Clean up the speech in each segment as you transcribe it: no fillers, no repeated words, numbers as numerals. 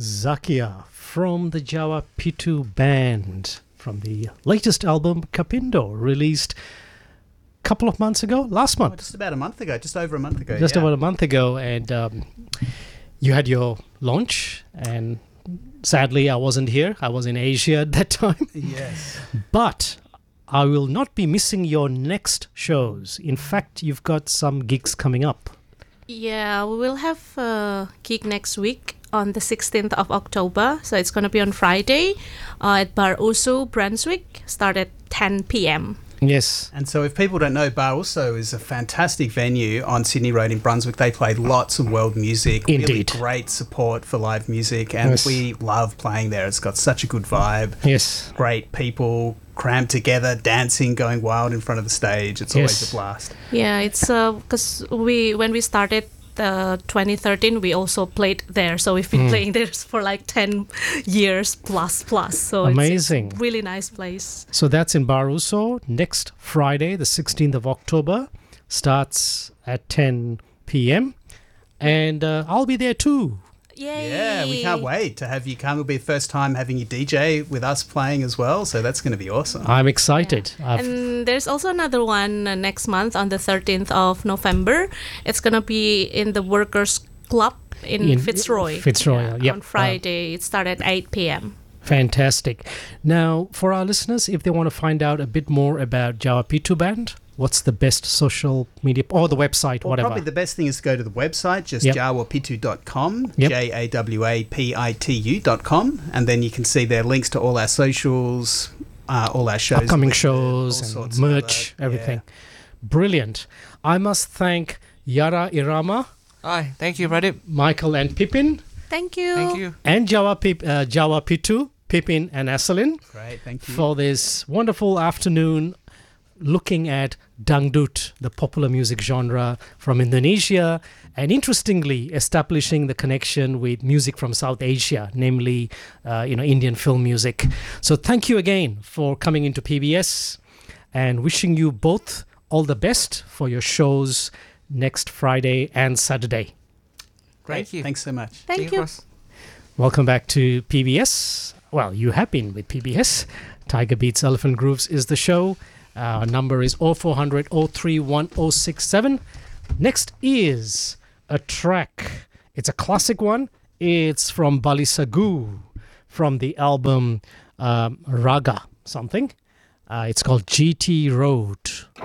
Zakia from the Jawa Pitu Band from the latest album Kapindo, released a couple of months ago, last month. Just about a month ago, just over a month ago. Just about a month ago, and you had your launch, and sadly I wasn't here. I was in Asia at that time. Yes. But I will not be missing your next shows. In fact, you've got some gigs coming up. Yeah, we will have a gig next week on the 16th of October. So it's going to be on Friday at Bar Usu, Brunswick, start at 10 p.m. Yes. And so if people don't know, Bar Uso is a fantastic venue on Sydney Road in Brunswick. They play lots of world music. Indeed. Really great support for live music. And Yes. we love playing there. It's got such a good vibe. Yes. Great people crammed together, dancing, going wild in front of the stage. It's always Yes. a blast. Yeah, it's because when we started 2013, we also played there. So we've been playing there for like 10 years plus. So Amazing. It's a really nice place. So that's in Bar Uso next Friday, the 16th of October. Starts at 10 p.m. And I'll be there too. Yay! Yeah, we can't wait to have you come. It'll be the first time having you DJ with us playing as well. So that's going to be awesome. I'm excited. And there's also another one next month on the 13th of November. It's going to be in the Workers' Club in Fitzroy. Fitzroy, yep. On Friday. It starts at 8 p.m. Fantastic. Now, for our listeners, if they want to find out a bit more about Jawa Pitu Band, what's the best social media or the website, Well, whatever? probably the best thing is to go to the website, just Yep. jawapitu.com, Yep. jawapitu.com, and then you can see there links to all our socials, all our shows. Upcoming listed, shows all and sorts of merch, other- everything. Brilliant. I must thank Yara Irama, Hi, thank you, Pradip. Michael and Pippin, Thank you. Thank you. and Jawa Pitu, Pippin and Asalin, Great, thank you. for this wonderful afternoon looking at dangdut, the popular music genre from Indonesia, and interestingly establishing the connection with music from South Asia, namely Indian film music. So thank you again for coming into PBS, and wishing you both all the best for your shows next Friday and Saturday. Great, Thank you. thanks so much. Thank you. Boss. Welcome back to PBS. Well, you have been with PBS. Tiger Beats Elephant Grooves is the show. Our number is 0400 031 067. Next is a track. It's a classic one. It's from Balisagu from the album Raga something. It's called GT Road.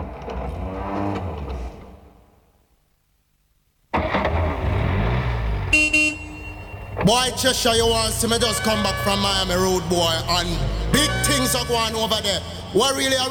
Boy, Cheshire, you want to see me just come back from Miami Road, boy, and big things are going over there. What really